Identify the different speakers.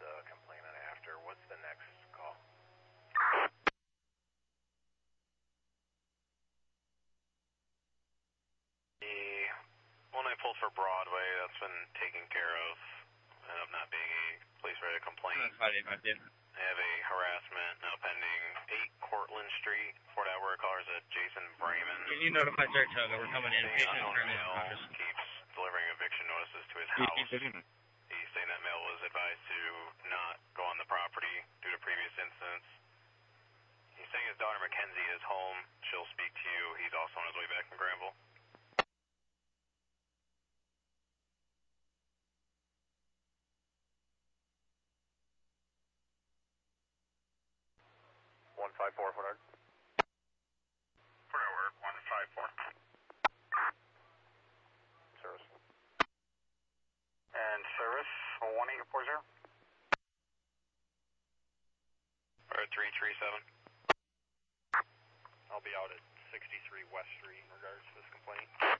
Speaker 1: the complainant after. What's the next call? The one I pulled for Broadway, that's been taken care of, of not being a police-related complaint.
Speaker 2: I did.
Speaker 1: I have a harassment now pending 8 Cortlandt Street. For that word callers at Jason Brayman.
Speaker 2: Can you notify Saratoga we're coming in? Patient is currently
Speaker 1: Mail
Speaker 2: unconscious.
Speaker 1: keeps delivering eviction notices to his house. He's saying that mail was advised to not go on the property due to previous incidents. He's saying his daughter Mackenzie is home. She'll speak to you. He's also on his way back from Granville. Fort Howard, 154. Service. And service, 1840. Or 337. I'll be out at 63 West Street in regards to this complaint.